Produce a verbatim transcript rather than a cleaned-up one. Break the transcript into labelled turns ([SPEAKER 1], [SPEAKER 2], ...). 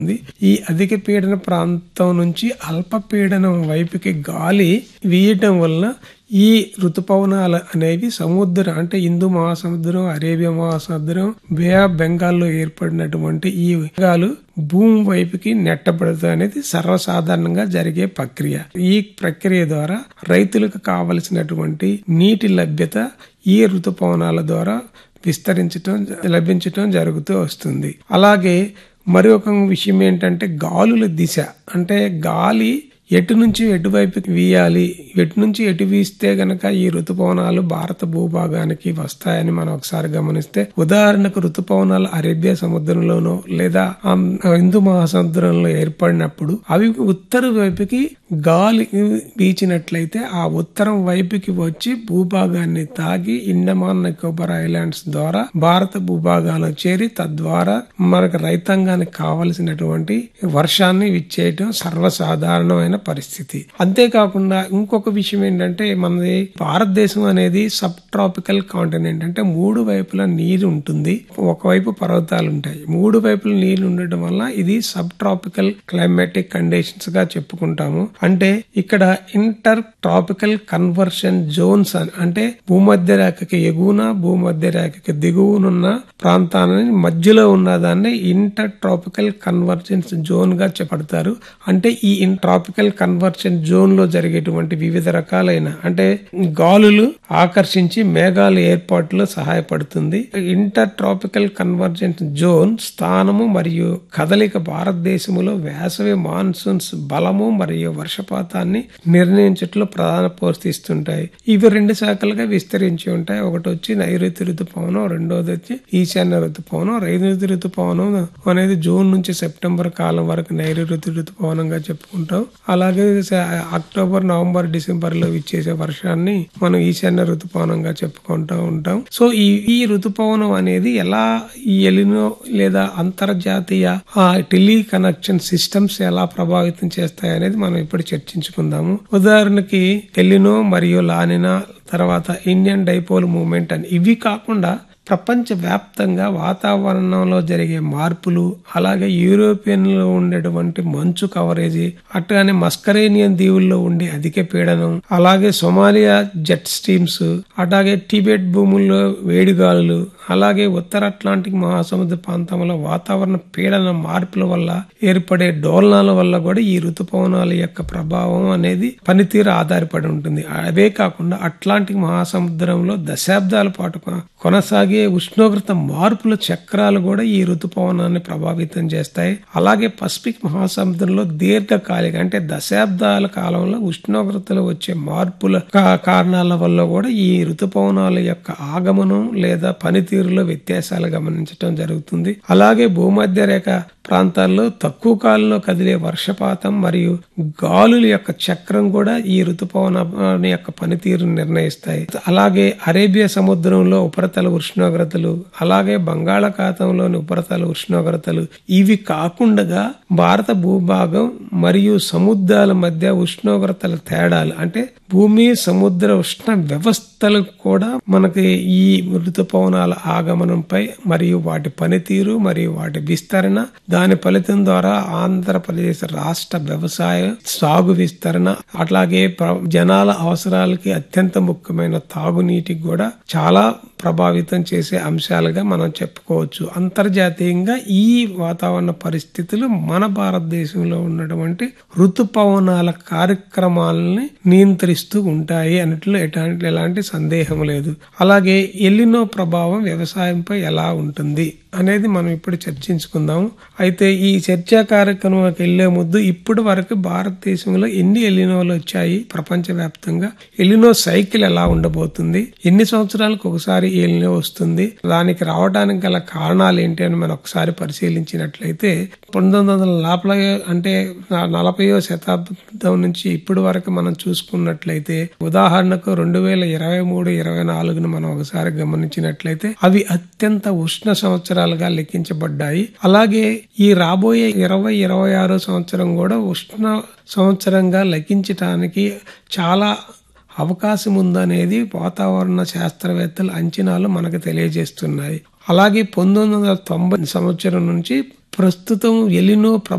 [SPEAKER 1] ఈ అధిక పీడన ప్రాంతం నుంచి అల్పపీడనం వైపుకి గాలి వీయటం వలన ఈ ఋతుపవనాలు అనేవి సముద్రం అంటే హిందూ మహాసముద్రం, అరేబియా మహాసముద్రం, బే ఆఫ్ బెంగాల్లో ఏర్పడినటువంటి ఈ మేఘాలు భూమి వైపుకి నెట్టబడతాయి అనేది సర్వసాధారణంగా జరిగే ప్రక్రియ. ఈ ప్రక్రియ ద్వారా రైతులకు కావలసినటువంటి నీటి లభ్యత ఈ ఋతుపవనాల ద్వారా విస్తరించటం లభించటం జరుగుతూ వస్తుంది. అలాగే మరి ఒక విషయం ఏంటంటే గాలుల దిశ. అంటే గాలి ఎటు నుంచి ఎటువైపుకి వీయాలి, ఎటు నుంచి ఎటు వీస్తే గనక ఈ ఋతుపవనాలు భారత భూభాగానికి వస్తాయని మనం ఒకసారి గమనిస్తే, ఉదాహరణకు ఋతుపవనాలు అరేబియా సముద్రంలోనో లేదా హిందూ మహాసముద్రంలో ఏర్పడినప్పుడు అవి ఉత్తర వైపుకి గాలి వీచినట్లయితే ఆ ఉత్తరం వైపుకి వచ్చి భూభాగాన్ని తాగి ఇండమాన్ నికోబార్ ఐలాండ్స్ ద్వారా భారత భూభాగాలకు చేరి తద్వారా మనకు రైతాంగానికి కావలసినటువంటి వర్షాన్ని ఇచ్చేయటం సర్వసాధారణమైన పరిస్థితి. అంతేకాకుండా ఇంకొక విషయం ఏంటంటే, మనది భారతదేశం అనేది సబ్ ట్రాపికల్ కాంటినెంట్. అంటే మూడు వైపులా నీరు ఉంటుంది, ఒకవైపు పర్వతాలు ఉంటాయి. మూడు వైపుల నీళ్లు ఉండటం వల్ల ఇది సబ్ ట్రాపికల్ క్లైమాటిక్ కండిషన్స్ గా చెప్పుకుంటాము. అంటే ఇక్కడ ఇంటర్ ట్రాపికల్ కన్వర్షన్ జోన్స్ అని, అంటే భూమధ్య రేఖకి ఎగువన భూమధ్య రేఖకి దిగువనున్న ప్రాంతాన్ని మధ్యలో ఉన్నదాన్ని ఇంటర్ ట్రాపికల్ కన్వర్జెన్స్ జోన్ గా చెప్పడతారు. అంటే ఈ ఇన్ ట్రాపికల్ కన్వర్షన్ జోన్ లో జరిగేటువంటి వివిధ రకాలైన అంటే గాలులు ఆకర్షించి మేఘాల ఏర్పాటులో సహాయపడుతుంది. ఇంటర్ ట్రాపికల్ కన్వర్జెన్స్ జోన్ స్థానము మరియు కదలిక భారతదేశంలో వేసవి మాన్సూన్స్ బలము మరియు వర్షపాతాన్ని నిర్ణయించట్లో ప్రధాన పోషిస్తుంటాయి. ఇవి రెండు శాఖలుగా విస్తరించి ఉంటాయి. ఒకటి వచ్చి నైరుతి ఋతుపవనం, రెండోది వచ్చి ఈశాన్య ఋతుపవనం. నైరుతి ఋతుపవనం అనేది జూన్ నుంచి సెప్టెంబర్ కాలం వరకు నైరుతి ఋతుపవనంగా చెప్పుకుంటాం. అలాగే అక్టోబర్, నవంబర్, డిసెంబర్ లో ఇచ్చేసే వర్షాన్ని మనం ఈశాన్య ఋతుపవనంగా చెప్పుకుంటూ ఉంటాం. సో ఈ ఈ ఋతుపవనం అనేది ఎలా ఈ ఎలినో లేదా అంతర్జాతీయ టెలి కనెక్షన్ సిస్టమ్స్ ఎలా ప్రభావితం చేస్తాయి అనేది మనం ఇప్పుడు చర్చించుకుందాము. ఉదాహరణకి ఎలినో మరియు లానినా, తర్వాత ఇండియన్ డైపోల్ మూవ్మెంట్ అని, ఇవి కాకుండా ప్రపంచ వ్యాప్తంగా వాతావరణంలో జరిగే మార్పులు, అలాగే యూరోపియన్ లో ఉండేటువంటి మంచు కవరేజీ, అట్లానే మస్కరేనియన్ దీవుల్లో ఉండే అధిక పీడనం, అలాగే సోమాలియా జెట్ స్ట్రీమ్స్, అలాగే టిబెట్ భూముల్లో వేడిగాలులు, అలాగే ఉత్తర అట్లాంటిక్ మహాసముద్ర ప్రాంతంలో వాతావరణ పీడన మార్పుల వల్ల ఏర్పడే డోలనాల వల్ల కూడా ఈ ఋతుపవనాల యొక్క ప్రభావం అనేది పనితీరు ఆధారపడి ఉంటుంది. అవే కాకుండా అట్లాంటిక్ మహాసముద్రంలో దశాబ్దాల పాటు కొనసాగే ఉష్ణోగ్రత మార్పుల చక్రాలు కూడా ఈ ఋతుపవనాన్ని ప్రభావితం చేస్తాయి. అలాగే పసిఫిక్ మహాసముద్రంలో దీర్ఘకాలిక అంటే దశాబ్దాల కాలంలో ఉష్ణోగ్రతలు వచ్చే మార్పుల కారణాల వల్ల కూడా ఈ ఋతుపవనాల యొక్క ఆగమనం లేదా పనితీరులో వ్యత్యాసాలు గమనించడం జరుగుతుంది. అలాగే భూమధ్య రేఖ ప్రాంతాల్లో తక్కువ కాలంలో కదిలే వర్షపాతం మరియు గాలుల యొక్క చక్రం కూడా ఈ ఋతుపవన యొక్క పనితీరు నిర్ణయిస్తాయి. అలాగే అరేబియా సముద్రంలో ఉపరితల ఉష్ణోగ్రతలు, అలాగే బంగాళాఖాతంలోని ఉపరితల ఉష్ణోగ్రతలు, ఇవి కాకుండా భారత భూభాగం మరియు సముద్రాల మధ్య ఉష్ణోగ్రతల తేడాలు అంటే భూమి సముద్ర ఉష్ణ వ్యవస్థలు కూడా మనకి ఈ ఋతుపవనాల ఆగమనంపై మరియు వాటి పనితీరు మరియు వాటి విస్తరణ, దాని ఫలితం ద్వారా ఆంధ్రప్రదేశ్ రాష్ట్ర వ్యవసాయ సాగు విస్తరణ, అట్లాగే జనాల అవసరాలకి అత్యంత ముఖ్యమైన తాగునీటికి కూడా చాలా ప్రభావితం చేసే అంశాలుగా మనం చెప్పుకోవచ్చు. అంతర్జాతీయంగా ఈ వాతావరణ పరిస్థితులు మన భారతదేశంలో ఉన్నటువంటి ఋతుపవనాల కార్యక్రమాలని నియంత్రిస్తూ ఉంటాయి అన్నట్లు ఎలాంటి ఎలాంటి సందేహం లేదు. అలాగే ఎలినో ప్రభావం వ్యవసాయంపై ఎలా ఉంటుంది అనేది మనం ఇప్పుడు చర్చించుకుందాం. అయితే ఈ చర్చా కార్యక్రమానికి వెళ్లే ముందు ఇప్పటి వరకు భారతదేశంలో ఎన్ని ఎలినోలు వచ్చాయి, ప్రపంచ వ్యాప్తంగా ఎలినో సైకిల్ ఎలా ఉండబోతుంది, ఎన్ని సంవత్సరాలకు ఒకసారి ఎలినో వస్తుంది, దానికి రావడానికి గల కారణాలు ఏంటి అని మనం ఒకసారి పరిశీలించినట్లయితే పంతొమ్మిది వందల నలభై అంటే నలభైవ శతాబ్దం నుంచి ఇప్పటి వరకు మనం చూసుకున్నట్లయితే, ఉదాహరణకు రెండు వేల ఇరవై మూడు ఇరవై నాలుగును మనం ఒకసారి గమనించినట్లయితే అవి అత్యంత ఉష్ణ సంవత్సరాలుగా లెక్కించబడ్డాయి. అలాగే ఈ రాబోయే ఇరవై ఇరవై ఆరో సంవత్సరం కూడా ఉష్ణ సంవత్సరంగా లెక్కించటానికి చాలా అవకాశం ఉందనేది వాతావరణ శాస్త్రవేత్తల అంచనాలు మనకు తెలియజేస్తున్నాయి. అలాగే పంతొమ్మిది వందల తొంభై సంవత్సరం నుంచి ప్రస్తుతం ఎలినో